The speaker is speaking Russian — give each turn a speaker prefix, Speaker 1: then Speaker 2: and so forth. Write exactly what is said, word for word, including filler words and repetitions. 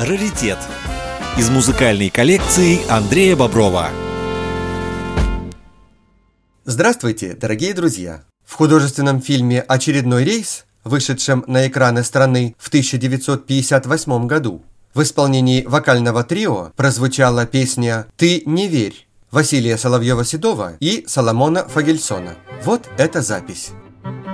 Speaker 1: Раритет из музыкальной коллекции Андрея Боброва.
Speaker 2: Здравствуйте, дорогие друзья! В художественном фильме «Очередной рейс», вышедшем на экраны страны в тысяча девятьсот пятьдесят восьмом году, в исполнении вокального трио прозвучала песня «Ты не верь» Василия Соловьева-Седова и Соломона Фагельсона. Вот эта запись.